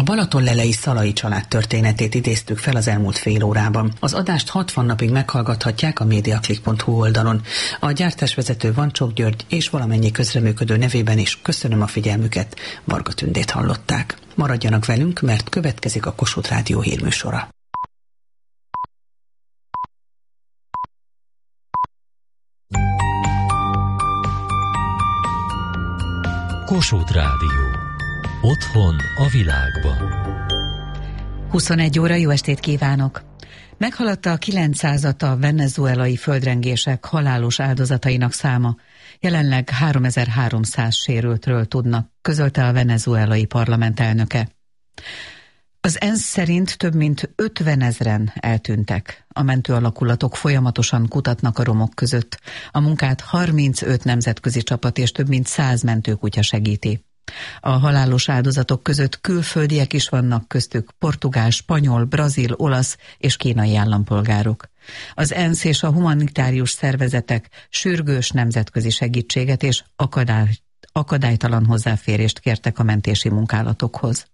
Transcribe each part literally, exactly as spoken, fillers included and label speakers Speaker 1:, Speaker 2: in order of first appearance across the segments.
Speaker 1: A balatonlelei Szalai család történetét idéztük fel az elmúlt fél órában. Az adást hatvan napig meghallgathatják a mediaclick pont hu oldalon. A gyártásvezető Vancsók György és valamennyi közreműködő nevében is köszönöm a figyelmüket. Varga Tündét hallották. Maradjanak velünk, mert következik a Kossuth Rádió hírműsora.
Speaker 2: Kossuth Rádió. Otthon a világban.
Speaker 3: huszonegy óra, jó estét kívánok! Meghaladta a kilencszázat a venezuelai földrengések halálos áldozatainak száma. Jelenleg háromezer-háromszáz sérültről tudnak, közölte a venezuelai parlament elnöke. Az ENSZ szerint több mint ötvenezren eltűntek. A mentőalakulatok folyamatosan kutatnak a romok között. A munkát harmincöt nemzetközi csapat és több mint száz mentőkutya segíti. A halálos áldozatok között külföldiek is vannak, köztük portugál, spanyol, brazil, olasz és kínai állampolgárok. Az ENSZ és a humanitárius szervezetek sürgős nemzetközi segítséget és akadály, akadálytalan hozzáférést kértek a mentési munkálatokhoz.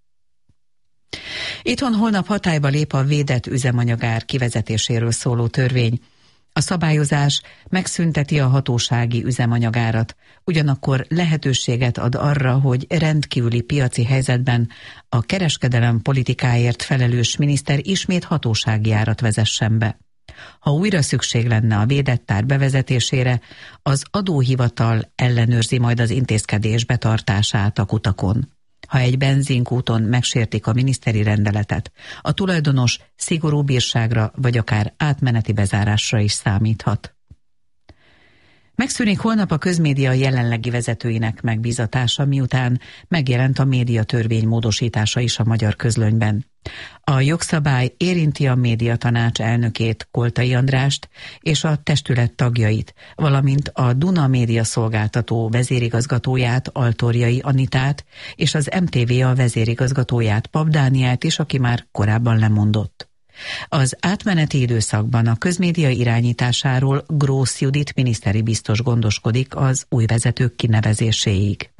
Speaker 3: Itthon holnap hatályba lép a védett üzemanyagár kivezetéséről szóló törvény. A szabályozás megszünteti a hatósági üzemanyagárat, ugyanakkor lehetőséget ad arra, hogy rendkívüli piaci helyzetben a kereskedelem politikáért felelős miniszter ismét hatósági árat vezessen be. Ha újra szükség lenne a védett ár bevezetésére, az adóhivatal ellenőrzi majd az intézkedés betartását a kutakon. Ha egy benzinkúton megsértik a miniszteri rendeletet, a tulajdonos szigorú bírságra vagy akár átmeneti bezárásra is számíthat. Megszűnik holnap a közmédia jelenlegi vezetőinek megbízatása, miután megjelent a médiatörvény módosítása is a magyar közlönyben. A jogszabály érinti a médiatanács elnökét, Koltai Andrást és a testület tagjait, valamint a Duna Média Szolgáltató vezérigazgatóját, Altorjai Anitát és az em té vé á vezérigazgatóját, Pap Dánielt is, aki már korábban lemondott. Az átmeneti időszakban a közmédia irányításáról Grósz Judit miniszteri biztos gondoskodik az új vezetők kinevezéséig.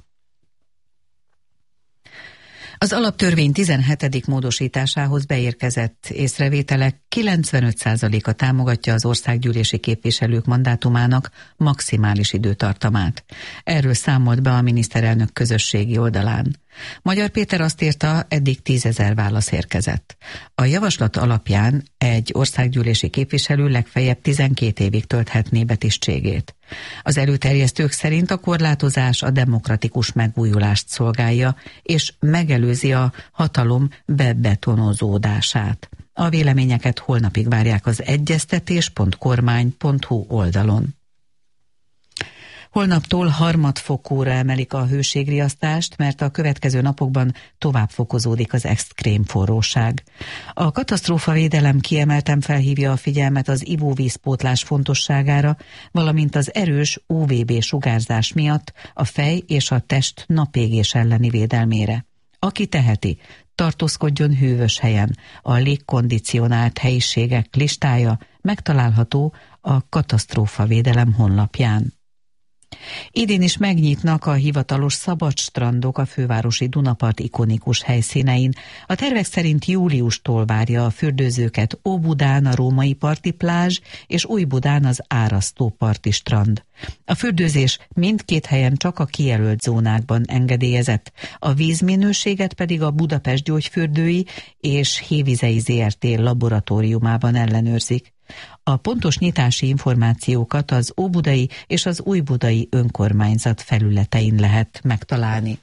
Speaker 3: Az alaptörvény tizenhetedik módosításához beérkezett észrevételek kilencvenöt százaléka támogatja az országgyűlési képviselők mandátumának maximális időtartamát. Erről számolt be a miniszterelnök közösségi oldalán. Magyar Péter azt írta, eddig tízezer válasz érkezett. A javaslat alapján egy országgyűlési képviselő legfeljebb tizenkét évig tölthetné be tisztségét. Az előterjesztők szerint a korlátozás a demokratikus megújulást szolgálja, és megelőzi a hatalom bebetonozódását. A véleményeket holnapig várják az egyeztetés pont kormány pont hu oldalon. Holnaptól harmadfokúra emelik a hőségriasztást, mert a következő napokban tovább fokozódik az extrém forróság. A katasztrófavédelem kiemelten felhívja a figyelmet az ivóvízpótlás fontosságára, valamint az erős u vé bé sugárzás miatt a fej és a test napégés elleni védelmére. Aki teheti, tartózkodjon hűvös helyen. A légkondicionált helyiségek listája megtalálható a katasztrófavédelem honlapján. Idén is megnyitnak a hivatalos szabad strandok a fővárosi Dunapart ikonikus helyszínein. A tervek szerint júliustól várja a fürdőzőket Óbudán a római parti plázs és Újbudán az árasztó parti strand. A fürdőzés mindkét helyen csak a kijelölt zónákban engedélyezett, a vízminőséget pedig a Budapest Gyógyfürdői és Hévizei zé er té laboratóriumában ellenőrzik. A pontos nyitási információkat az óbudai és az újbudai önkormányzat felületein lehet megtalálni.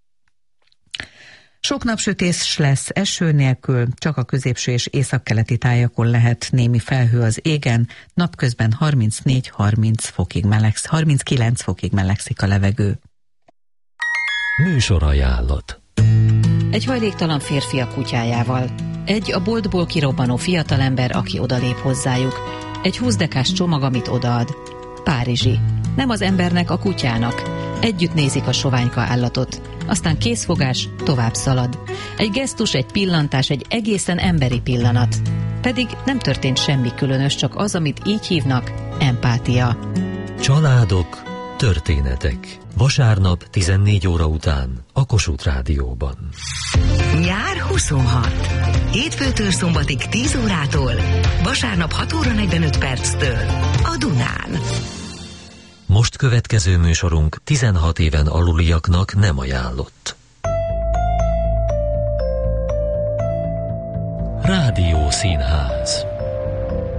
Speaker 3: Sok napsütés lesz eső nélkül, csak a középső és északkeleti tájakon lehet némi felhő az égen, napközben harmincnégy-harminc fokig melegsz, harminckilenc fokig melegszik a levegő.
Speaker 2: Műsorajánlat.
Speaker 4: Egy hajléktalan férfi a kutyájával. Egy a boltból kirobbanó fiatalember, aki odalép hozzájuk. Egy húszdekás csomag, amit odaad. Párizsi. Nem az embernek, a kutyának. Együtt nézik a soványka állatot. Aztán készfogás, tovább szalad. Egy gesztus, egy pillantás, egy egészen emberi pillanat. Pedig nem történt semmi különös, csak az, amit így hívnak, empátia.
Speaker 2: Családok, Történetek. Vasárnap tizennégy óra után a Kossuth Rádióban.
Speaker 5: Nyár huszonhat. Hétfőtől szombatig tíz órától, vasárnap hat óra negyvenöt perctől a Dunán.
Speaker 2: Most következő műsorunk tizenhat éven aluliaknak nem ajánlott. Rádió Színház.